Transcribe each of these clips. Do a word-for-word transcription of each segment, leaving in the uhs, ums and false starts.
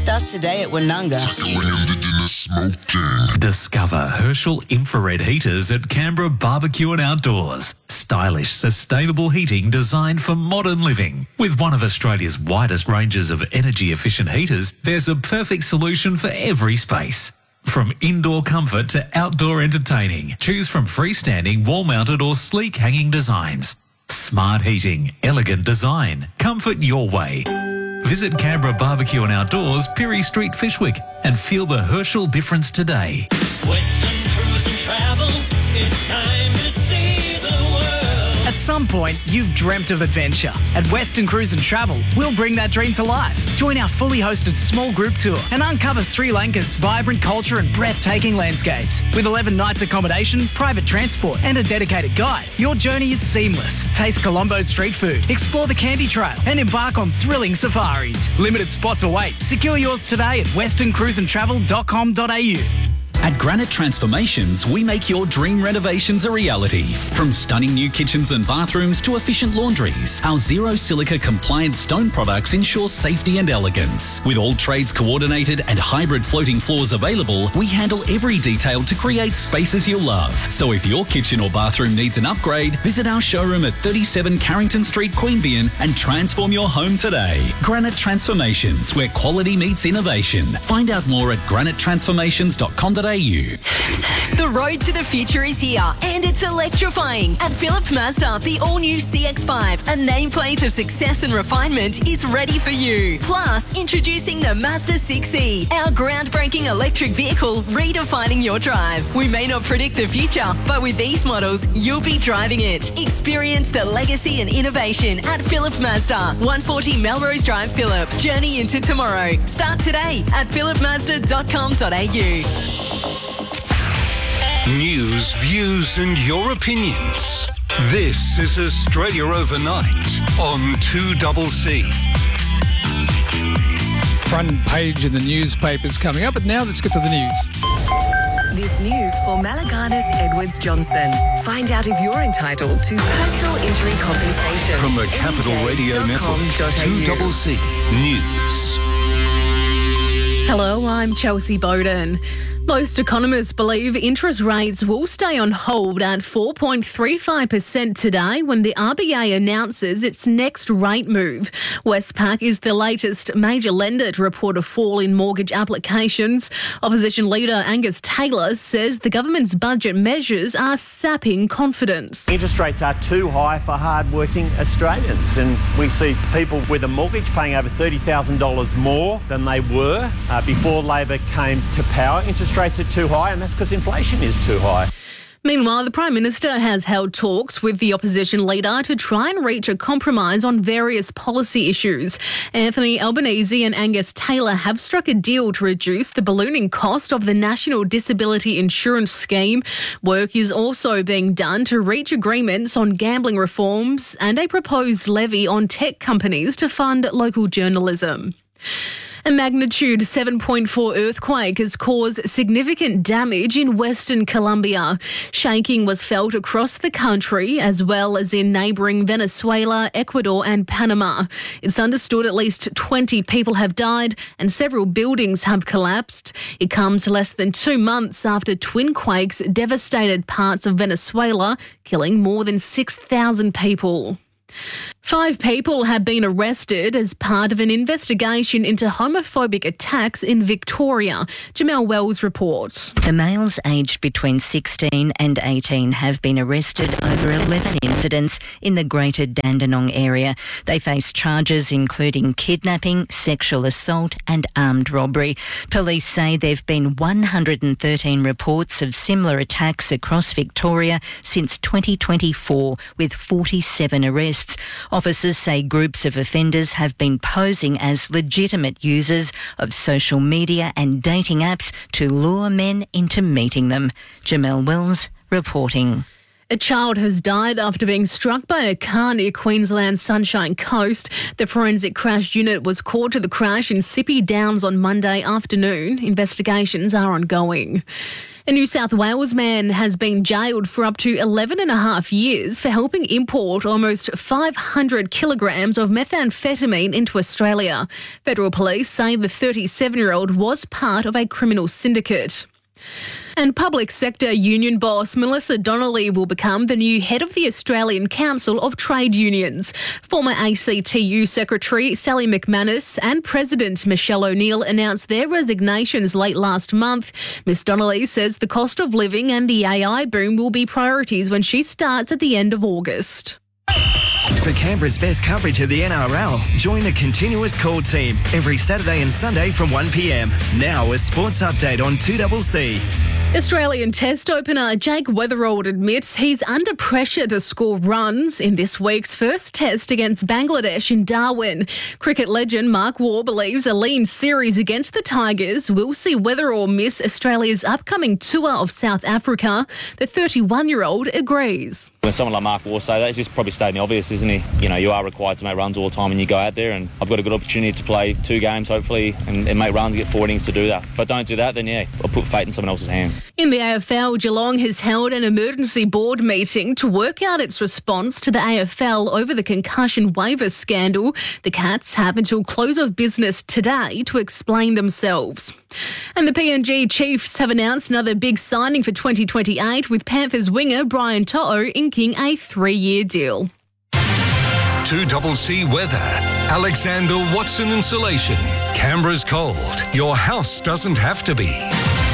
Contact us today at Woononga. Discover Herschel infrared heaters at Canberra Barbecue and Outdoors. Stylish, sustainable heating designed for modern living. With one of Australia's widest ranges of energy-efficient heaters, there's a perfect solution for every space. From indoor comfort to outdoor entertaining, choose from freestanding, wall-mounted or sleek hanging designs. Smart heating, elegant design, comfort your way. Visit Canberra Barbecue and Outdoors, Pirie Street, Fishwick, and feel the Herschel difference today. Western Cruise and Travel, it's time to see the world. At some point, you've dreamt of adventure. At Western Cruise and Travel, we'll bring that dream to life. Join our fully hosted small group tour and uncover Sri Lanka's vibrant culture and breathtaking landscapes. With eleven nights accommodation, private transport and a dedicated guide, your journey is seamless. Taste Colombo's street food, explore the Candy Trail and embark on thrilling safaris. Limited spots await. Secure yours today at western cruise and travel dot com dot a u. At Granite Transformations, we make your dream renovations a reality. From stunning new kitchens and bathrooms to efficient laundries, our zero silica compliant stone products ensure safety and elegance. With all trades coordinated and hybrid floating floors available, we handle every detail to create spaces you'll love. So if your kitchen or bathroom needs an upgrade, visit our showroom at thirty-seven Carrington Street, Queanbeyan and transform your home today. Granite Transformations, where quality meets innovation. Find out more at granite transformations dot com dot a u. The road to the future is here and it's electrifying. At Phillip Mazda, the all-new C X five, a nameplate of success and refinement, is ready for you. Plus, introducing the Mazda six E, our groundbreaking electric vehicle redefining your drive. We may not predict the future, but with these models, you'll be driving it. Experience the legacy and innovation at Phillip Mazda, one forty Melrose Drive, Phillip. Journey into tomorrow. Start today at phillip mazda dot com dot a u. News, views and your opinions. This is Australia Overnight on two C C. Front page in the newspapers coming up, but now let's get to the news. This news for Malaganas Edwards Johnson. Find out if you're entitled to personal injury compensation. From the Capital Radio Network, two C C News. Hello, I'm Chelsea Bowden. Most economists believe interest rates will stay on hold at four point three five percent today when the R B A announces its next rate move. Westpac is the latest major lender to report a fall in mortgage applications. Opposition leader Angus Taylor says the government's budget measures are sapping confidence. Interest rates are too high for hard-working Australians, and we see people with a mortgage paying over thirty thousand dollars more than they were uh, before Labor came to power. Interest rates are too high, and that's because inflation is too high. Meanwhile, the Prime Minister has held talks with the opposition leader to try and reach a compromise on various policy issues. Anthony Albanese and Angus Taylor have struck a deal to reduce the ballooning cost of the National Disability Insurance Scheme. Work is also being done to reach agreements on gambling reforms and a proposed levy on tech companies to fund local journalism. A magnitude seven point four earthquake has caused significant damage in Western Colombia. Shaking was felt across the country as well as in neighbouring Venezuela, Ecuador and Panama. It's understood at least twenty people have died and several buildings have collapsed. It comes less than two months after twin quakes devastated parts of Venezuela, killing more than six thousand people. Five people have been arrested as part of an investigation into homophobic attacks in Victoria. Jamel Wells reports. The males aged between sixteen and eighteen have been arrested over eleven incidents in the Greater Dandenong area. They face charges including kidnapping, sexual assault and armed robbery. Police say there have been one hundred thirteen reports of similar attacks across Victoria since twenty twenty-four, with forty-seven arrests. Officers say groups of offenders have been posing as legitimate users of social media and dating apps to lure men into meeting them. Jamel Wells reporting. A child has died after being struck by a car near Queensland's Sunshine Coast. The forensic crash unit was called to the crash in Sippy Downs on Monday afternoon. Investigations are ongoing. A New South Wales man has been jailed for up to eleven and a half years for helping import almost five hundred kilograms of methamphetamine into Australia. Federal police say the thirty-seven-year-old was part of a criminal syndicate. And public sector union boss Melissa Donnelly will become the new head of the Australian Council of Trade Unions. Former A C T U Secretary Sally McManus and President Michelle O'Neill announced their resignations late last month. Miss Donnelly says the cost of living and the A I boom will be priorities when she starts at the end of August. For Canberra's best coverage of the N R L, join the Continuous Call team every Saturday and Sunday from one p m. Now a sports update on two C C. Australian Test opener Jake Weatherald admits he's under pressure to score runs in this week's first Test against Bangladesh in Darwin. Cricket legend Mark Waugh believes a lean series against the Tigers will see Weatherald miss Australia's upcoming tour of South Africa. The thirty-one-year-old agrees. When someone like Mark Waugh say that, it's just probably stating the obvious, isn't he? You know, you are required to make runs all the time when you go out there, and I've got a good opportunity to play two games, hopefully, and, and make runs, get four innings to do that. If I don't do that, then yeah, I'll put fate in someone else's hands. In the A F L, Geelong has held an emergency board meeting to work out its response to the A F L over the concussion waiver scandal. The Cats have until close of business today to explain themselves. And the P N G Chiefs have announced another big signing for twenty twenty-eight, with Panthers winger Brian To'o inking a three-year deal. two C C weather. Alexander Watson Insulation. Canberra's cold. Your house doesn't have to be.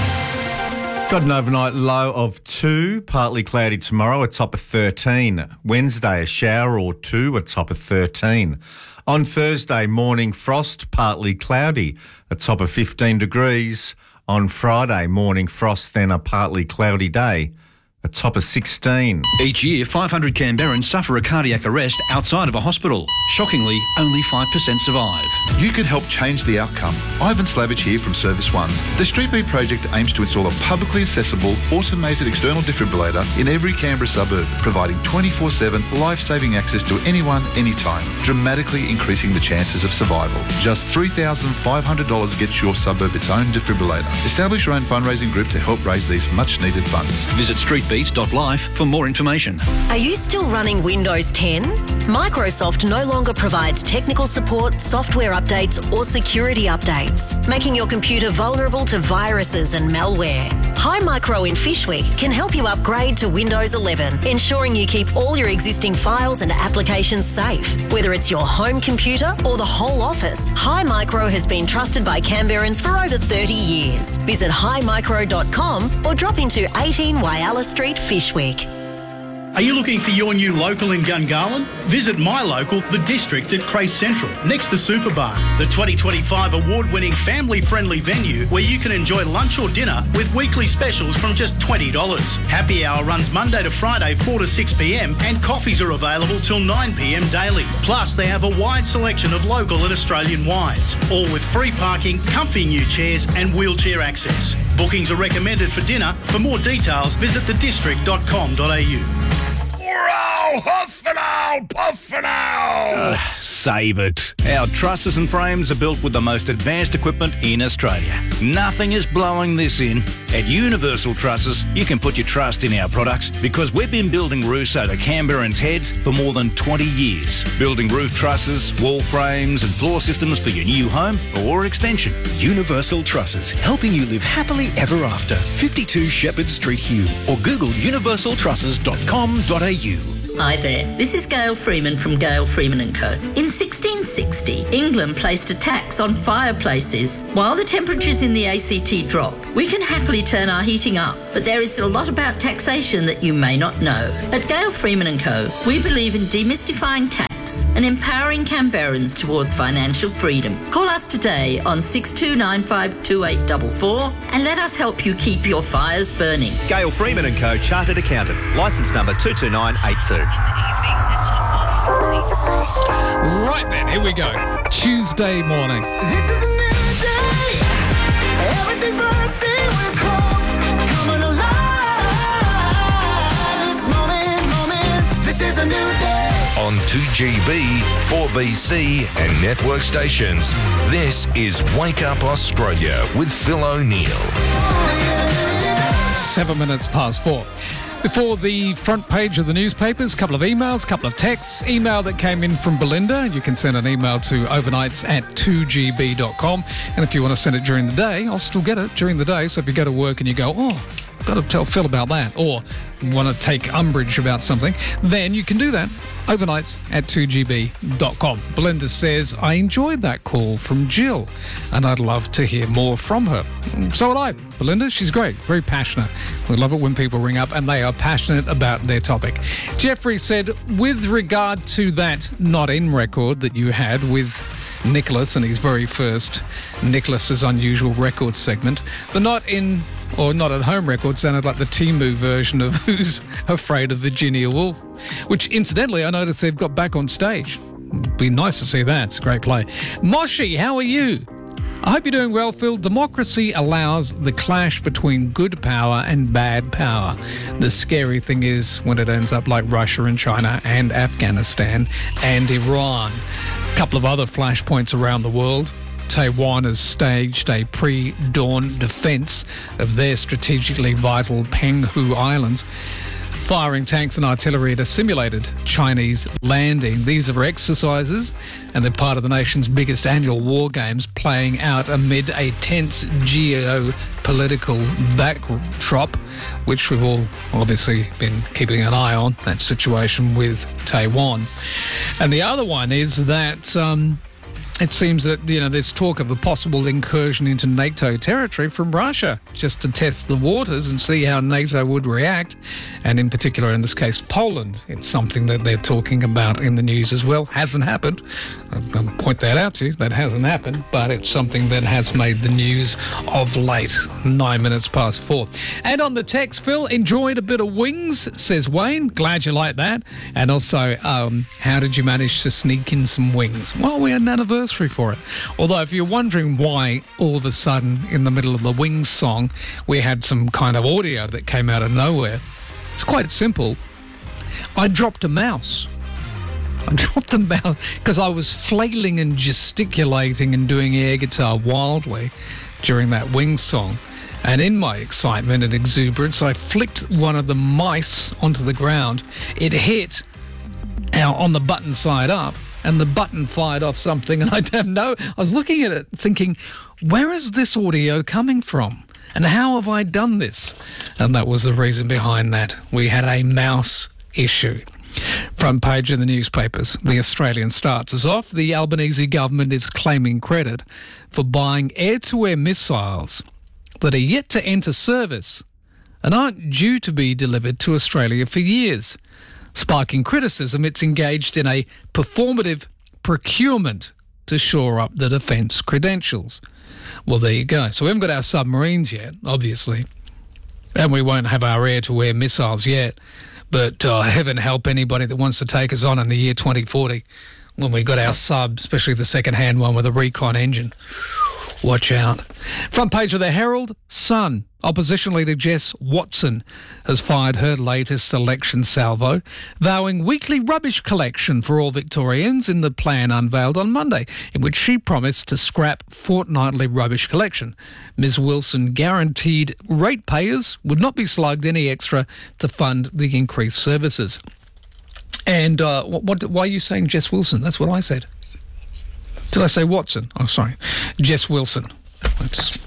Got an overnight low of two, partly cloudy tomorrow, a top of thirteen. Wednesday, a shower or two, a top of thirteen. On Thursday, morning frost, partly cloudy, a top of fifteen degrees. On Friday, morning frost, then a partly cloudy day, a top of sixteen. Each year, five hundred Canberrans suffer a cardiac arrest outside of a hospital. Shockingly, only five percent survive. You can help change the outcome. Ivan Slavich here from Service One. The Street Beat project aims to install a publicly accessible, automated external defibrillator in every Canberra suburb, providing twenty-four seven life-saving access to anyone, anytime, dramatically increasing the chances of survival. Just three thousand five hundred dollars gets your suburb its own defibrillator. Establish your own fundraising group to help raise these much-needed funds. Visit street beat dot life for more information. Are you still running Windows ten? Microsoft no longer provides technical support, software updates or security updates, making your computer vulnerable to viruses and malware. Hi Micro in Fishwick can help you upgrade to Windows eleven, ensuring you keep all your existing files and applications safe. Whether it's your home computer or the whole office, Hi Micro has been trusted by Canberrans for over thirty years. Visit hi micro dot com or drop into eighteen Whyalla Street, Fishwick. Are you looking for your new local in Gungahlin? Visit my local, The District at Crace Central, next to Superbar, the twenty twenty-five award-winning family-friendly venue where you can enjoy lunch or dinner with weekly specials from just twenty dollars. Happy hour runs Monday to Friday, four to six p m, and coffees are available till nine p m daily. Plus, they have a wide selection of local and Australian wines, all with free parking, comfy new chairs and wheelchair access. Bookings are recommended for dinner. For more details, visit the district dot com dot a u. Wow, huff and ow, puff and ow. Uh, save it. Our trusses and frames are built with the most advanced equipment in Australia. Nothing is blowing this in. At Universal Trusses, you can put your trust in our products because we've been building roofs over Canberrans' heads for more than twenty years. Building roof trusses, wall frames and floor systems for your new home or extension. Universal Trusses, helping you live happily ever after. fifty-two Shepherd Street, Hugh, or Google universal trusses dot com dot a u. Hi there, this is Gail Freeman from Gail Freeman and Co. In sixteen sixty, England placed a tax on fireplaces. While the temperatures in the A C T drop, we can happily turn our heating up, but there is a lot about taxation that you may not know. At Gail Freeman and Co, we believe in demystifying tax and empowering Canberrans towards financial freedom. Call us today on six two nine five two eight four four and let us help you keep your fires burning. Gail Freeman and Co, Chartered Accountant, licence number two two nine eight two. Right then, here we go. Tuesday morning. This is a new day. Everything's bursting with hope. Coming alive. This moment, moment. This is a new day. On two G B, four B C and network stations. This is Wake Up Australia with Phil O'Neill. Seven minutes past four. Before the front page of the newspapers, a couple of emails, a couple of texts. Email that came in from Belinda. You can send an email to overnights at two g b dot com. And if you want to send it during the day, I'll still get it during the day. So if you go to work and you go, oh, I've got to tell Phil about that, or want to take umbrage about something, then you can do that. Overnights at two g b dot com. Belinda says, I enjoyed that call from Jill and I'd love to hear more from her. So would I. Belinda, she's great, very passionate. We love it when people ring up and they are passionate about their topic. Jeffrey said, with regard to that Not In record that you had with Nicholas and his very first Nicholas's Unusual Records segment, the Not In or Not At Home record sounded like the Temu version of Who's Afraid of Virginia Woolf, which incidentally I noticed they've got back on stage. Be nice to see that. It's a great play. Moshi, how are you? I hope you're doing well, Phil. Democracy allows the clash between good power and bad power. The scary thing is when it ends up like Russia and China and Afghanistan and Iran. A couple of other flashpoints around the world. Taiwan has staged a pre-dawn defence of their strategically vital Penghu Islands, firing tanks and artillery at a simulated Chinese landing. These are exercises, and they're part of the nation's biggest annual war games, playing out amid a tense geopolitical backdrop, which we've all obviously been keeping an eye on, that situation with Taiwan. And the other one is that Um, it seems that, you know, there's talk of a possible incursion into NATO territory from Russia, just to test the waters and see how NATO would react. And in particular, in this case, Poland. It's something that they're talking about in the news as well. Hasn't happened. I'm going to point that out to you. That hasn't happened, but it's something that has made the news of late. Nine minutes past four. And on the text, Phil, enjoyed a bit of Wings, says Wayne. Glad you like that. And also, um, how did you manage to sneak in some wings? Well, we had an anniversary for it. Although if you're wondering why all of a sudden in the middle of the Wings song we had some kind of audio that came out of nowhere, it's quite simple. I dropped a mouse. I dropped a mouse because I was flailing and gesticulating and doing air guitar wildly during that Wings song. And in my excitement and exuberance, I flicked one of the mice onto the ground. It hit on the button side up, and the button fired off something, and I don't know. I was looking at it thinking, where is this audio coming from? And how have I done this? And that was the reason behind that. We had a mouse issue. Front page of the newspapers. The Australian starts us off. The Albanese government is claiming credit for buying air-to-air missiles that are yet to enter service and aren't due to be delivered to Australia for years. Sparking criticism, it's engaged in a performative procurement to shore up the defence credentials. Well, there you go. So we haven't got our submarines yet, obviously, and we won't have our air-to-air missiles yet. But uh, heaven help anybody that wants to take us on in the year twenty forty when we got our sub, especially the second-hand one with a recon engine. Watch out. Front page of the Herald, Sun. Opposition leader Jess Watson has fired her latest election salvo, vowing weekly rubbish collection for all Victorians in the plan unveiled on Monday, in which she promised to scrap fortnightly rubbish collection. Miz Wilson guaranteed ratepayers would not be slugged any extra to fund the increased services. And uh, what, what, why are you saying Jess Wilson? That's what I said. Did I say Watson? Oh, sorry. Jess Wilson. That's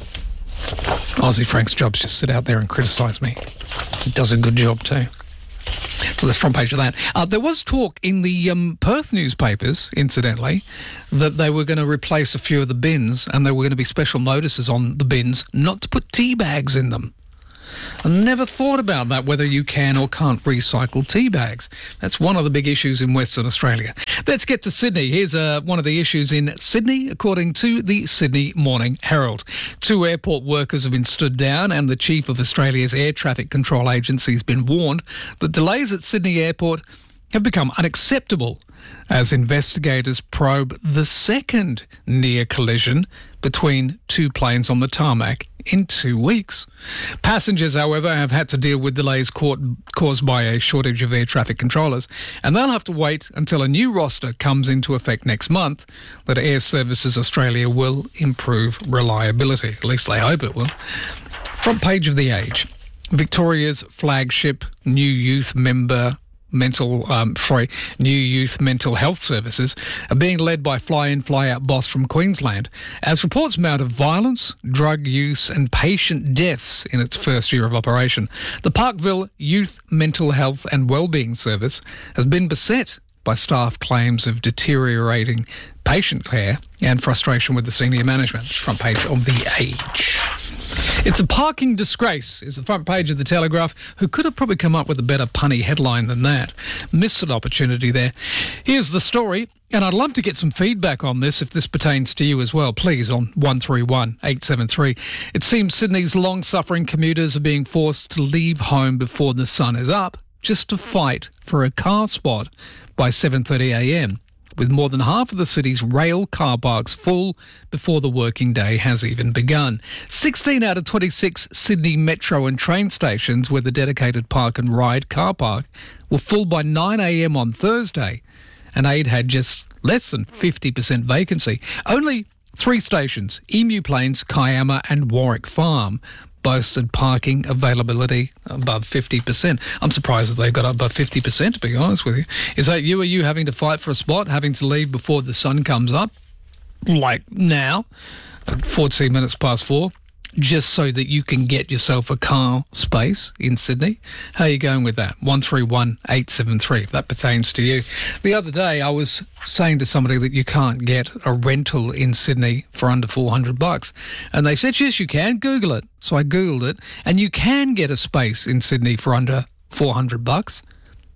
Aussie Frank's job is just sit out there and criticise me. He does a good job too. So the front page of that. Uh, there was talk in the um, Perth newspapers, incidentally, that they were going to replace a few of the bins and there were going to be special notices on the bins not to put tea bags in them. I never thought about that, whether you can or can't recycle tea bags. That's one of the big issues in Western Australia. Let's get to Sydney. Here's uh, one of the issues in Sydney, according to the Sydney Morning Herald. Two airport workers have been stood down and the chief of Australia's Air Traffic Control Agency has been warned that delays at Sydney Airport have become unacceptable as investigators probe the second near collision between two planes on the tarmac in two weeks. Passengers, however, have had to deal with delays caught, caused by a shortage of air traffic controllers, and they'll have to wait until a new roster comes into effect next month that Air Services Australia will improve reliability. At least they hope it will. Front page of The Age. Victoria's flagship new youth member mental, um, sorry, new youth mental health services are being led by fly-in, fly-out boss from Queensland. As reports mount of violence, drug use and patient deaths in its first year of operation, the Parkville Youth Mental Health and Wellbeing Service has been beset by staff claims of deteriorating patient care and frustration with the senior management. Front page of The Age. It's a parking disgrace, is the front page of The Telegraph, who could have probably come up with a better punny headline than that. Missed an opportunity there. Here's the story, and I'd love to get some feedback on this if this pertains to you as well. Please, on one three one eight seven three. It seems Sydney's long-suffering commuters are being forced to leave home before the sun is up just to fight for a car spot by seven thirty a m, with more than half of the city's rail car parks full before the working day has even begun. sixteen out of twenty-six Sydney metro and train stations with a dedicated park and ride car park were full by nine a m on Thursday, and A I D had just less than fifty percent vacancy. Only three stations, Emu Plains, Kiama and Warwick Farm, boasted parking availability above fifty percent. I'm surprised that they got above fifty percent, to be honest with you. Is that you? Are you having to fight for a spot, having to leave before the sun comes up, like now, at fourteen minutes past four, just so that you can get yourself a car space in Sydney? How are you going with that? one three one eight seven three, if that pertains to you. The other day, I was saying to somebody that you can't get a rental in Sydney for under four hundred bucks. And they said, yes, you can. Google it. So I Googled it. And you can get a space in Sydney for under four hundred bucks,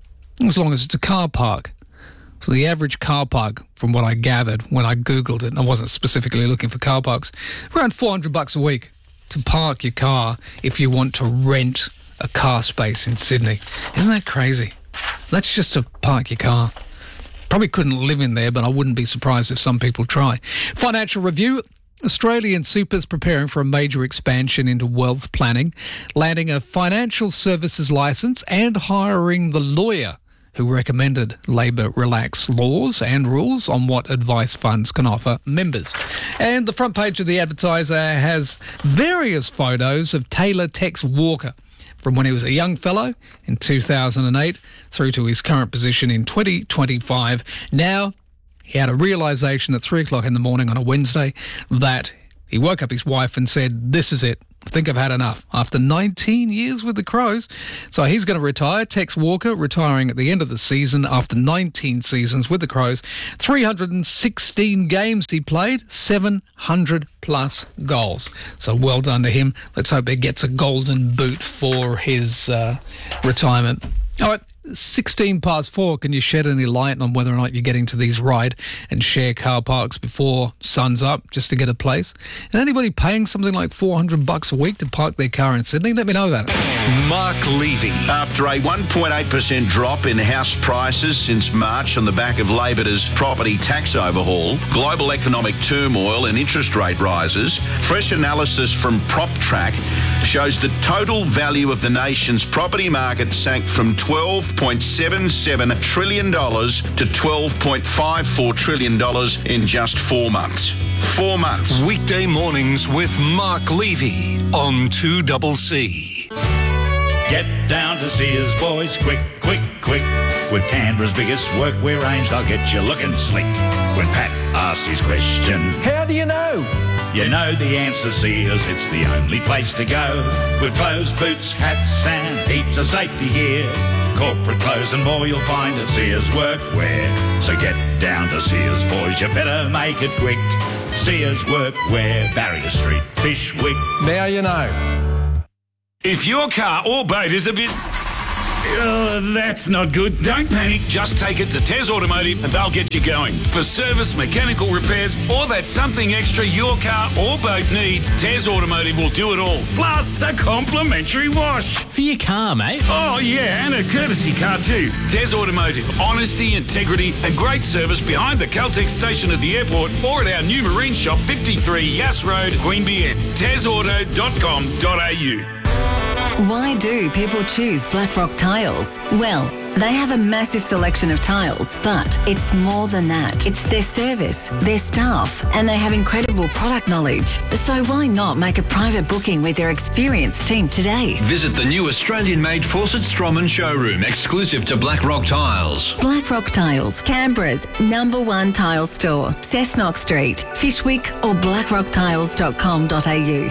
as long as it's a car park. So the average car park, from what I gathered when I Googled it, and I wasn't specifically looking for car parks, around four hundred bucks a week to park your car if you want to rent a car space in Sydney. Isn't that crazy? That's just to park your car. Probably couldn't live in there, but I wouldn't be surprised if some people try. Financial Review. Australian Super's preparing for a major expansion into wealth planning, landing a financial services licence and hiring the lawyer who recommended Labor relax laws and rules on what advice funds can offer members. And the front page of the Advertiser has various photos of Taylor Tex Walker from when he was a young fellow in two thousand eight through to his current position in twenty twenty-five. Now, he had a realisation at three o'clock in the morning on a Wednesday that he woke up his wife and said, this is it. I think I've had enough. After nineteen years with the Crows. So he's going to retire. Tex Walker retiring at the end of the season after nineteen seasons with the Crows. three hundred sixteen games he played, seven hundred plus goals. So well done to him. Let's hope he gets a golden boot for his uh, retirement. All right, sixteen past four. Can you shed any light on whether or not you're getting to these ride and share car parks before sun's up just to get a place? And anybody paying something like four hundred bucks a week to park their car in Sydney? Let me know about it. Mark Levy. After a one point eight percent drop in house prices since March on the back of Labor's property tax overhaul, global economic turmoil and interest rate rises, fresh analysis from PropTrack shows the total value of the nation's property market sank from twelve point seven seven trillion dollars to twelve point five four trillion dollars in just four months. Four months. Weekday mornings with Mark Levy on two C. Get down to Sears, boys, quick, quick, quick. With Canberra's biggest workwear range, they'll get you looking slick. When Pat asks his question, how do you know? You know the answer, Sears, it's the only place to go. With clothes, boots, hats and heaps of safety gear. Corporate clothes and more you'll find at Sears Workwear. So get down to Sears, boys, you better make it quick. Sears Workwear, Barrier Street, Fishwick. Now you know. If your car or boat is a bit... Oh, that's not good. Don't panic. Just take it to Tez Automotive and they'll get you going. For service, mechanical repairs, or that something extra your car or boat needs, Tez Automotive will do it all. Plus a complimentary wash. For your car, mate. Oh, yeah, and a courtesy car too. Tez Automotive. Honesty, integrity and great service behind the Caltex station at the airport or at our new marine shop, fifty-three Yass Road, Queanbeyan. tez auto dot com dot a u. Why do people choose Blackrock Tiles? Well, They have a massive selection of tiles, but it's more than that. It's their service, their staff, and they have incredible product knowledge. So why not make a private booking with their experienced team today? Visit the new Australian-made Fawcett Stroman showroom, exclusive to Blackrock Tiles. Blackrock Tiles, Canberra's number one tile store. Cessnock Street, Fishwick or blackrock tiles dot com dot a u.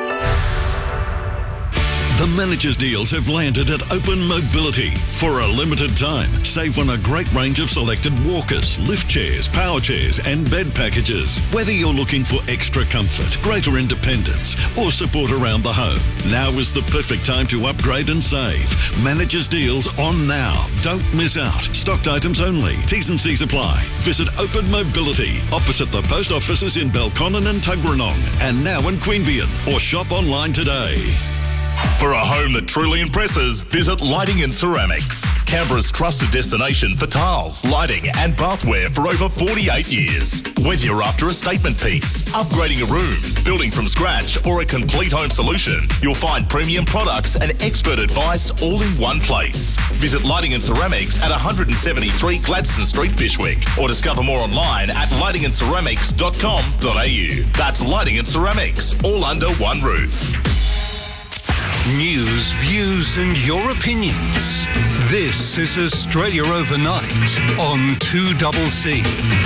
The managers' deals have landed at Open Mobility. For a limited time, save on a great range of selected walkers, lift chairs, power chairs and bed packages. Whether you're looking for extra comfort, greater independence or support around the home, now is the perfect time to upgrade and save. Managers' deals on now. Don't miss out. Stocked items only. T's and C's apply. Visit Open Mobility opposite the post offices in Belconnen and Tuggeranong and now in Queanbeyan, or shop online today. For a home that truly impresses, visit Lighting and Ceramics. Canberra's trusted destination for tiles, lighting and bathware for over forty-eight years. Whether you're after a statement piece, upgrading a room, building from scratch or a complete home solution, you'll find premium products and expert advice all in one place. Visit Lighting and Ceramics at one seventy-three Gladstone Street, Fishwick, or discover more online at lighting and ceramics dot com dot a u. That's Lighting and Ceramics, all under one roof. News, views and your opinions. This is Australia Overnight on two C C.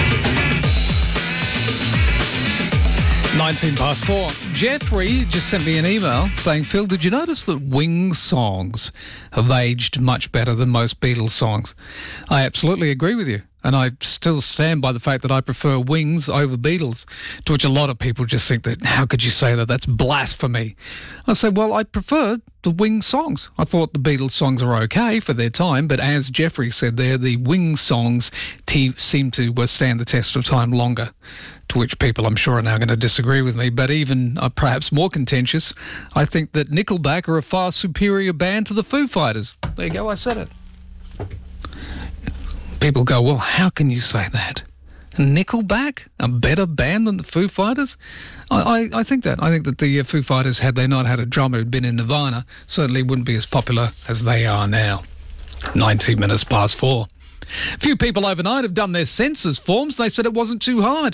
nineteen past four. Jeffrey just sent me an email saying, Phil, did you notice that Wings songs have aged much better than most Beatles songs? I absolutely agree with you. And I still stand by the fact that I prefer Wings over Beatles, to which a lot of people just think that, how could you say that? That's blasphemy. I say, well, I prefer the Wings songs. I thought the Beatles songs are okay for their time, but as Jeffrey said there, the Wings songs te- seem to withstand the test of time longer, to which people I'm sure are now going to disagree with me. But even uh, perhaps more contentious, I think that Nickelback are a far superior band to the Foo Fighters. There you go, I said it. People go, well, how can you say that? Nickelback, a better band than the Foo Fighters? I, I, I think that. I think that the uh, Foo Fighters, had they not had a drummer who'd been in Nirvana, certainly wouldn't be as popular as they are now. nineteen minutes past four. A few people overnight have done their census forms. They said it wasn't too hard.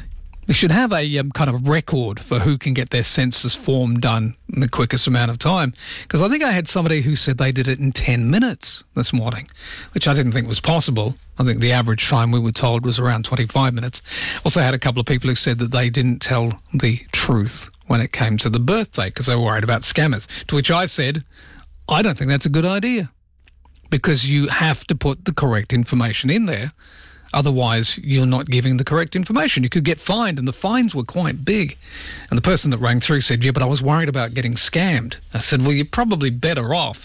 We should have a um, kind of record for who can get their census form done in the quickest amount of time. Because I think I had somebody who said they did it in ten minutes this morning, which I didn't think was possible. I think the average time we were told was around twenty-five minutes. Also had a couple of people who said that they didn't tell the truth when it came to the birth date because they were worried about scammers. To which I said, I don't think that's a good idea, because you have to put the correct information in there. Otherwise, you're not giving the correct information. You could get fined, and the fines were quite big. And the person that rang through said, yeah, but I was worried about getting scammed. I said, well, you're probably better off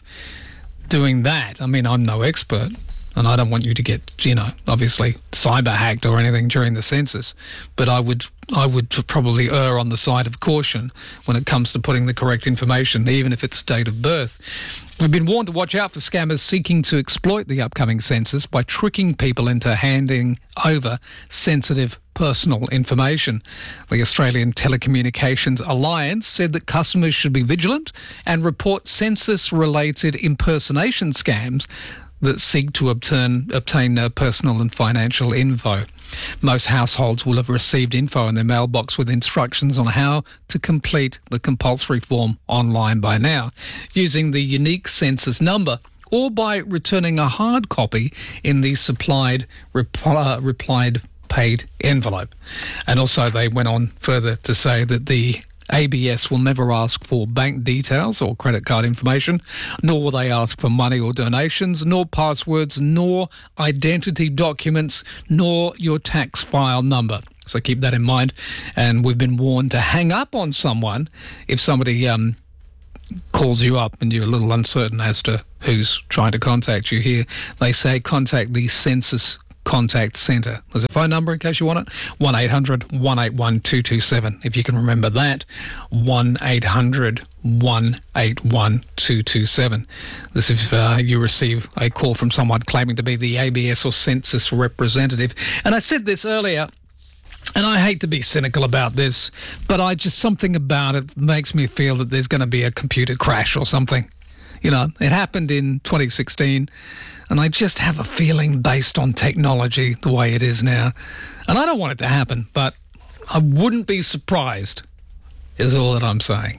doing that. I mean, I'm no expert, and I don't want you to get, you know, obviously cyber hacked or anything during the census. But I would I would probably err on the side of caution when it comes to putting the correct information, even if it's date of birth. We've been warned to watch out for scammers seeking to exploit the upcoming census by tricking people into handing over sensitive personal information. The Australian Telecommunications Alliance said that customers should be vigilant and report census-related impersonation scams that seek to obtain, obtain uh, personal and financial info. Most households will have received info in their mailbox with instructions on how to complete the compulsory form online by now, using the unique census number or by returning a hard copy in the supplied reply, replied paid envelope. And also they went on further to say that the A B S will never ask for bank details or credit card information, nor will they ask for money or donations, nor passwords, nor identity documents, nor your tax file number. So keep that in mind. And we've been warned to hang up on someone if somebody um, calls you up and you're a little uncertain as to who's trying to contact you here. They say contact the Census Contact Centre. There's a phone number in case you want it, one eight hundred, one eight one, two two seven. If you can remember that, one eight hundred, one eight one, two two seven. This if uh, you receive a call from someone claiming to be the A B S or census representative. And I said this earlier, and I hate to be cynical about this, but I just, something about it makes me feel that there's going to be a computer crash or something. You know, it happened in twenty sixteen, and I just have a feeling based on technology the way it is now. And I don't want it to happen, but I wouldn't be surprised, is all that I'm saying.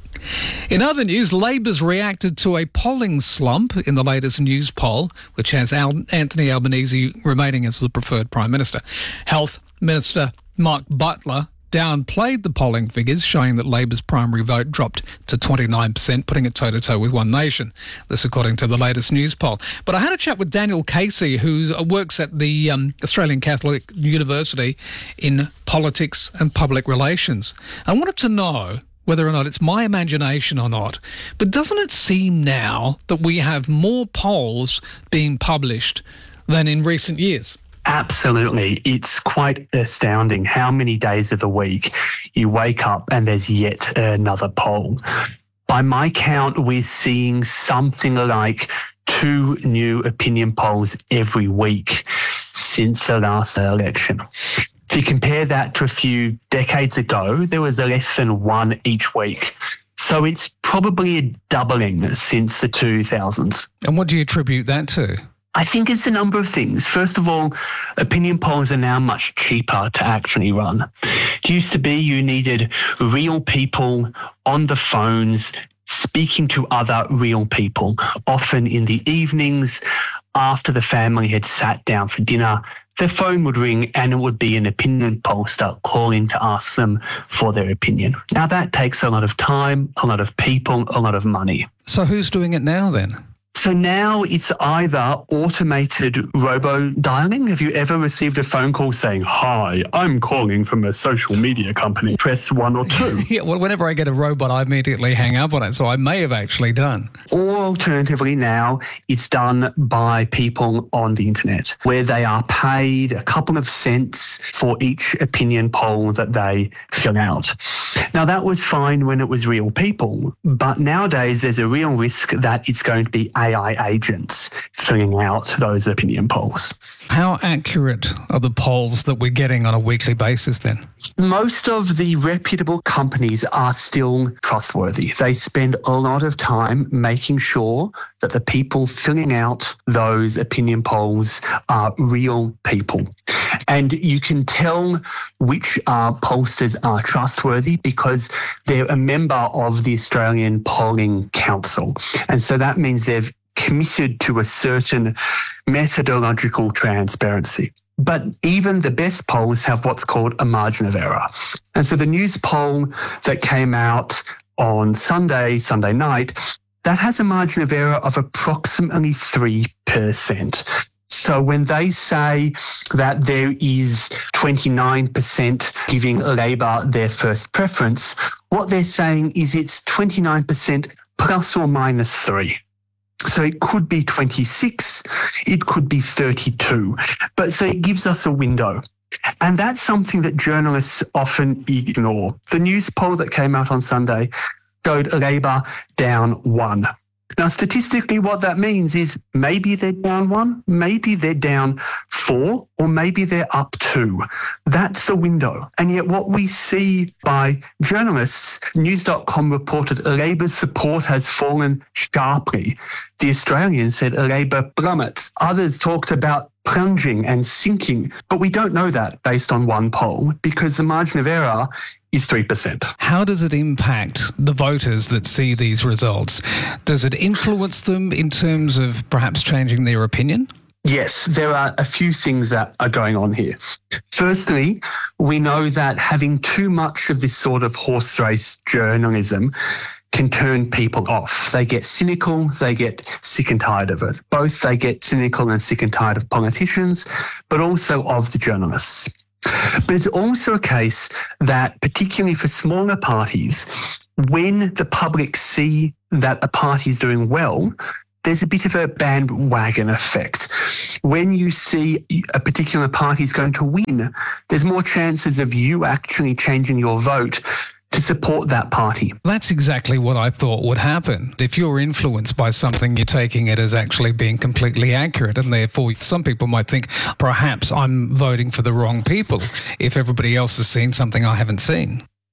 In other news, Labor's reacted to a polling slump in the latest news poll, which has Al- Anthony Albanese remaining as the preferred Prime Minister. Health Minister Mark Butler downplayed the polling figures, showing that Labor's primary vote dropped to twenty-nine percent, putting it toe-to-toe with One Nation. This according to the latest news poll. But I had a chat with Daniel Casey, who works at the um, Australian Catholic University in politics and public relations. I wanted to know whether or not it's my imagination or not, but doesn't it seem now that we have more polls being published than in recent years? Absolutely. It's quite astounding how many days of the week you wake up and there's yet another poll. By my count, we're seeing something like two new opinion polls every week since the last election. If you compare that to a few decades ago, there was less than one each week. So it's probably a doubling since the two thousands. And what do you attribute that to? I think it's a number of things. First of all, opinion polls are now much cheaper to actually run. It used to be you needed real people on the phones speaking to other real people, often in the evenings after the family had sat down for dinner. Their phone would ring and it would be an opinion pollster calling to ask them for their opinion. Now that takes a lot of time, a lot of people, a lot of money. So who's doing it now then? So now it's either automated robo-dialing. Have you ever received a phone call saying, "Hi, I'm calling from a social media company. Press one or two." Yeah, well, whenever I get a robot, I immediately hang up on it, so I may have actually done. Or alternatively now, it's done by people on the internet, where they are paid a couple of cents for each opinion poll that they fill out. Now, that was fine when it was real people, but nowadays there's a real risk that it's going to be A I agents filling out those opinion polls. How accurate are the polls that we're getting on a weekly basis then? Most of the reputable companies are still trustworthy. They spend a lot of time making sure that the people filling out those opinion polls are real people. And you can tell which uh, pollsters are trustworthy because they're a member of the Australian Polling Council. And so that means they've committed to a certain methodological transparency. But even the best polls have what's called a margin of error. And so the news poll that came out on Sunday, Sunday night, that has a margin of error of approximately three percent. So when they say that there is twenty-nine percent giving Labor their first preference, what they're saying is it's twenty-nine percent plus or minus three. So it could be twenty-six, it could be thirty-two. But so it gives us a window. And that's something that journalists often ignore. The news poll that came out on Sunday showed Labor down one. Now, statistically, what that means is maybe they're down one, maybe they're down four, or maybe they're up two. That's the window. And yet what we see by journalists, news dot com reported Labor's support has fallen sharply. The Australian said Labor plummets. Others talked about plunging and sinking. But we don't know that based on one poll because the margin of error is three percent. How does it impact the voters that see these results? Does it influence them in terms of perhaps changing their opinion? Yes, there are a few things that are going on here. Firstly, we know that having too much of this sort of horse race journalism can turn people off. They get cynical, they get sick and tired of it. Both they get cynical and sick and tired of politicians, but also of the journalists. But it's also a case that, particularly for smaller parties, when the public see that a party is doing well, there's a bit of a bandwagon effect. When you see a particular party is going to win, there's more chances of you actually changing your vote to support that party. That's exactly what I thought would happen. If you're influenced by something, you're taking it as actually being completely accurate, and therefore some people might think, perhaps I'm voting for the wrong people if everybody else has seen something I haven't seen.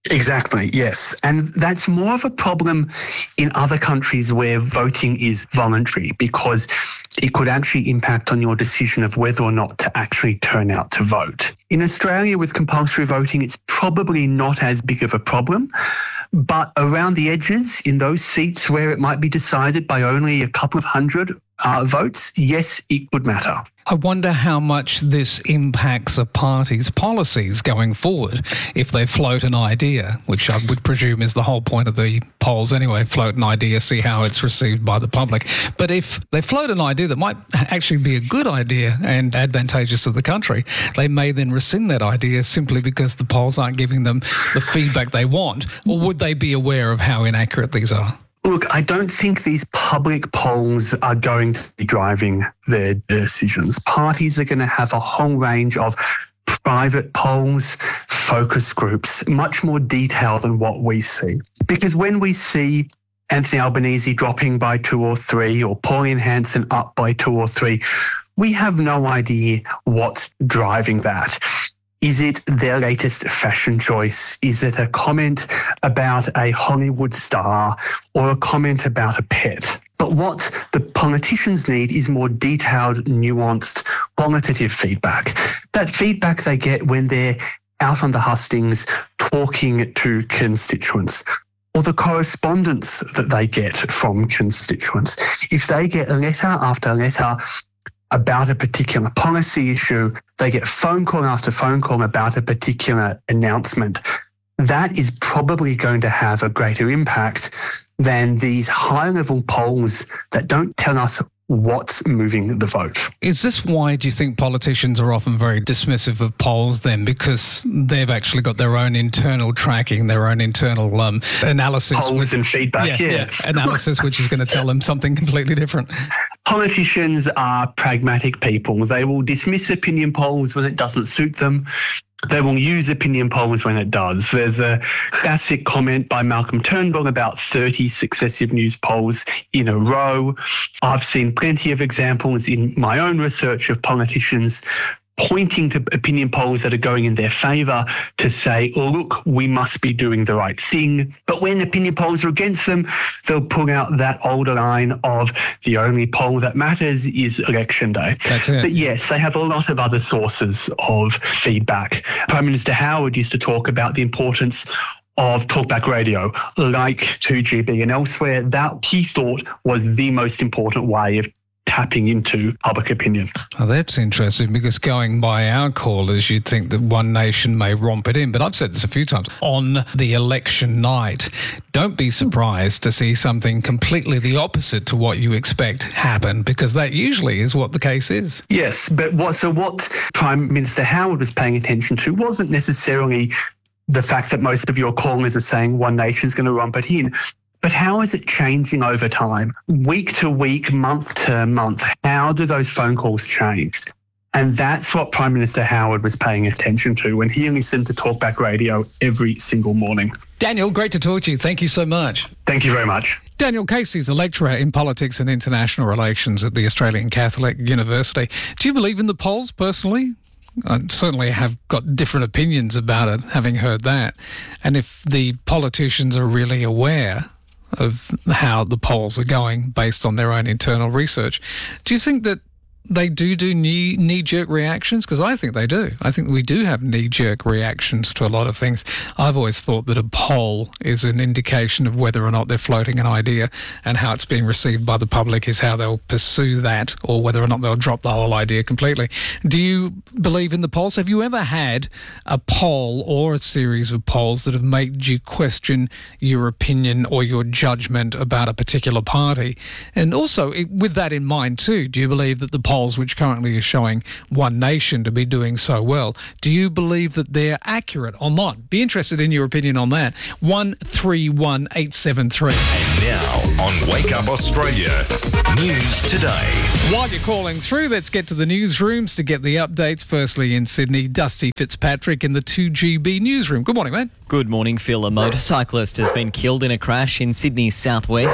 Exactly, yes. And that's more of a problem in other countries where voting is voluntary, because it could actually impact on your decision of whether or not to actually turn out to vote. In Australia, with compulsory voting, it's probably not as big of a problem. But around the edges, in those seats where it might be decided by only a couple of hundred uh, votes, yes, it could matter. I wonder how much this impacts a party's policies going forward if they float an idea, which I would presume is the whole point of the polls anyway, float an idea, see how it's received by the public. But if they float an idea that might actually be a good idea and advantageous to the country, they may then rescind that idea simply because the polls aren't giving them the feedback they want. Or would they be aware of how inaccurate these are? Look, I don't think these public polls are going to be driving their decisions. Parties are going to have a whole range of private polls, focus groups, much more detail than what we see. Because when we see Anthony Albanese dropping by two or three or Pauline Hanson up by two or three, we have no idea what's driving that. Is it their latest fashion choice? Is it a comment about a Hollywood star or a comment about a pet? But what the politicians need is more detailed, nuanced, qualitative feedback. That feedback they get when they're out on the hustings talking to constituents, or the correspondence that they get from constituents. If they get letter after letter about a particular policy issue, they get phone call after phone call about a particular announcement, that is probably going to have a greater impact than these high-level polls that don't tell us what's moving the vote. Is this why do you think politicians are often very dismissive of polls then? Because they've actually got their own internal tracking, their own internal um, analysis. Polls which, and feedback, yeah, yeah. yeah. Analysis which is going to tell them something completely different. Politicians are pragmatic people. They will dismiss opinion polls when it doesn't suit them. They will use opinion polls when it does. There's a classic comment by Malcolm Turnbull about thirty successive news polls in a row. I've seen plenty of examples in my own research of politicians pointing to opinion polls that are going in their favour to say, oh, look, we must be doing the right thing. But when opinion polls are against them, they'll pull out that older line of the only poll that matters is election day. That's it. But yes, they have a lot of other sources of feedback. Prime Minister Howard used to talk about the importance of talkback radio, like two G B and elsewhere. That he thought was the most important way of tapping into public opinion. Oh, that's interesting, because going by our callers, you'd think that One Nation may romp it in. But I've said this a few times. On the election night, don't be surprised to see something completely the opposite to what you expect happen, because that usually is what the case is. Yes, but what so what Prime Minister Howard was paying attention to wasn't necessarily the fact that most of your callers are saying One Nation's going to romp it in. But how is it changing over time? Week to week, month to month, how do those phone calls change? And that's what Prime Minister Howard was paying attention to when he listened to Talkback Radio every single morning. Daniel, great to talk to you. Thank you so much. Thank you very much. Daniel Casey's a lecturer in politics and international relations at the Australian Catholic University. Do you believe in the polls personally? I certainly have got different opinions about it, having heard that. And if the politicians are really aware of how the polls are going based on their own internal research, do you think that they do do knee, knee-jerk reactions? Because I think they do. I think we do have knee-jerk reactions to a lot of things. I've always thought that a poll is an indication of whether or not they're floating an idea, and how it's being received by the public is how they'll pursue that, or whether or not they'll drop the whole idea completely. Do you believe in the polls? Have you ever had a poll or a series of polls that have made you question your opinion or your judgment about a particular party? And also, with that in mind too, do you believe that the polls which currently are showing One Nation to be doing so well, do you believe that they're accurate or not? Be interested in your opinion on that. one three one eight seven three. And now on Wake Up Australia, News Today. While you're calling through, let's get to the newsrooms to get the updates. Firstly in Sydney, Dusty Fitzpatrick in the two G B newsroom. Good morning, mate. Good morning, Phil. A motorcyclist has been killed in a crash in Sydney's southwest.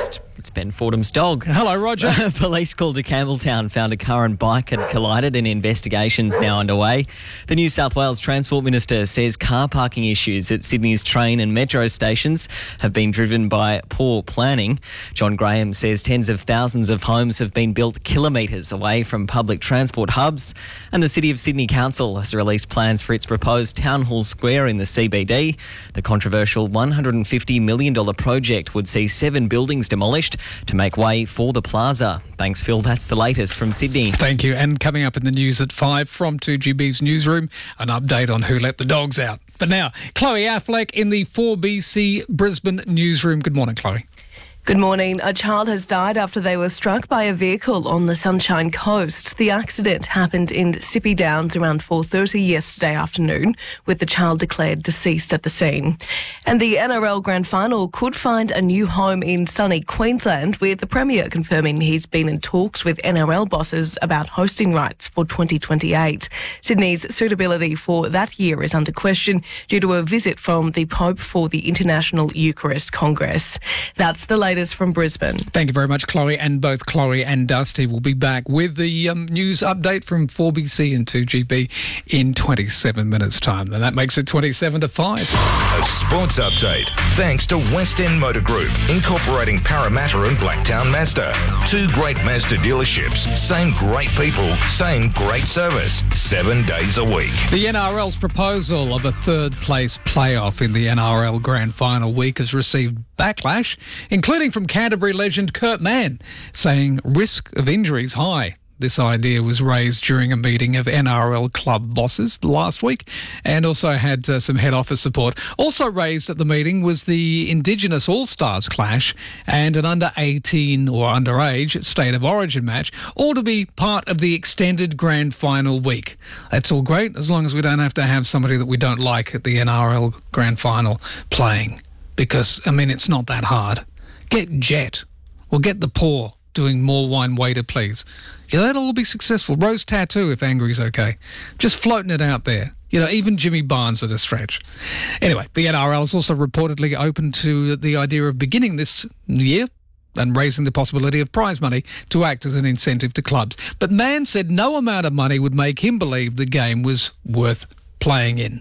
It's Ben Fordham's dog. Hello, Roger. Police called to Campbelltown found a car and bike had collided and investigations now underway. The New South Wales Transport Minister says car parking issues at Sydney's train and metro stations have been driven by poor planning. John Graham says tens of thousands of homes have been built kilometres away from public transport hubs, and the City of Sydney Council has released plans for its proposed Town Hall Square in the C B D. The controversial one hundred fifty million dollars project would see seven buildings demolished to make way for the plaza. Thanks, Phil. That's the latest from Sydney. Thank you. And coming up in the news at five from two G B's newsroom, an update on who let the dogs out. But now, Chloe Affleck in the four B C Brisbane newsroom. Good morning, Chloe. Good morning. A child has died after they were struck by a vehicle on the Sunshine Coast. The accident happened in Sippy Downs around four thirty yesterday afternoon, with the child declared deceased at the scene. And the N R L Grand Final could find a new home in sunny Queensland, with the Premier confirming he's been in talks with N R L bosses about hosting rights for twenty twenty-eight. Sydney's suitability for that year is under question due to a visit from the Pope for the International Eucharist Congress. That's the latest from Brisbane. Thank you very much, Chloe. And both Chloe and Dusty will be back with the um, news update from four B C and two G B in twenty-seven minutes' time. And that makes it twenty-seven to five. A sports update. Thanks to West End Motor Group, incorporating Parramatta and Blacktown Mazda. Two great Mazda dealerships, same great people, same great service, seven days a week. The N R L's proposal of a third place playoff in the N R L Grand Final week has received backlash, including from Canterbury legend Kurt Mann, saying risk of injuries high. This idea was raised during a meeting of N R L club bosses last week and also had uh, some head office support. Also raised at the meeting was the Indigenous All-Stars clash and an under eighteen or underage State of Origin match, all to be part of the extended Grand Final week. That's all great as long as we don't have to have somebody that we don't like at the N R L Grand Final playing. Because, I mean, it's not that hard. Get Jet or get the Poor doing More Wine Waiter, please. Yeah, that'll all be successful. Rose Tattoo, if angry's okay. Just floating it out there. You know, even Jimmy Barnes at a stretch. Anyway, the N R L is also reportedly open to the idea of beginning this year and raising the possibility of prize money to act as an incentive to clubs. But Mann said no amount of money would make him believe the game was worth playing in.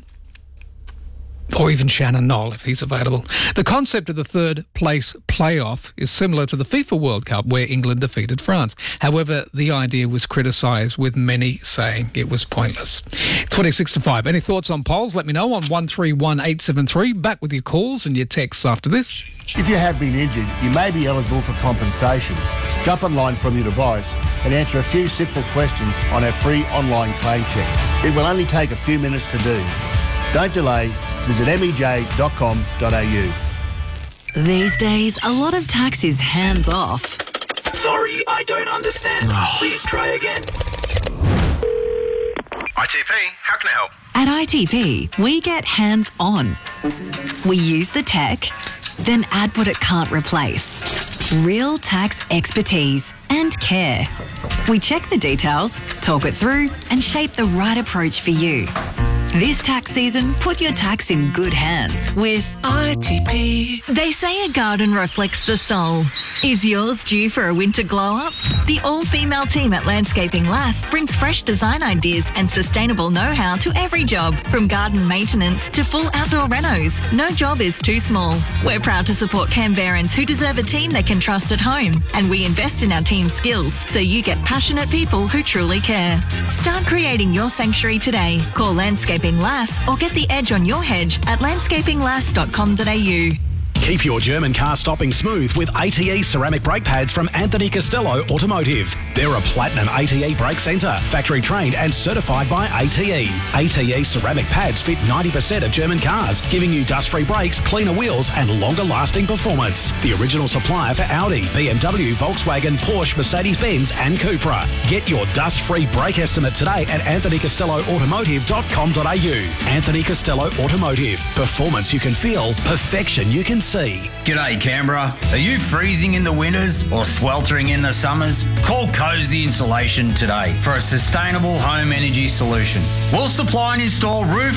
Or even Shannon Knoll, if he's available. The concept of the third place playoff is similar to the FIFA World Cup, where England defeated France. However, the idea was criticised, with many saying it was pointless. twenty-six to five. Any thoughts on polls? Let me know on one three one eight seven three. Back with your calls and your texts after this. If you have been injured, you may be eligible for compensation. Jump online from your device and answer a few simple questions on our free online claim check. It will only take a few minutes to do. Don't delay. Visit m e j dot com dot a u. These days, a lot of tax is hands off. Sorry, I don't understand. Please try again. I T P, how can I help? At I T P, we get hands on. We use the tech, then add what it can't replace. Real tax expertise and care. We check the details, talk it through, and shape the right approach for you. This tax season, put your tax in good hands with I T P. They say a garden reflects the soul. Is yours due for a winter glow-up? The all-female team at Landscaping Lass brings fresh design ideas and sustainable know-how to every job, from garden maintenance to full outdoor renos. No job is too small. We're proud to support Canberrans who deserve a team they can trust at home, and we invest in our team's skills so you get passionate people who truly care. Start creating your sanctuary today. Call Landscaping Lass or get the edge on your hedge at landscaping lass dot com dot a u. Keep your German car stopping smooth with A T E ceramic brake pads from Anthony Costello Automotive. They're a platinum A T E brake centre, factory trained and certified by A T E. A T E ceramic pads fit ninety percent of German cars, giving you dust-free brakes, cleaner wheels and longer-lasting performance. The original supplier for Audi, B M W, Volkswagen, Porsche, Mercedes-Benz and Cupra. Get your dust-free brake estimate today at anthony costello automotive dot com dot a u. Anthony Costello Automotive. Performance you can feel, perfection you can see. G'day Canberra. Are you freezing in the winters or sweltering in the summers? Call Cozy Insulation today for a sustainable home energy solution. We'll supply and install roof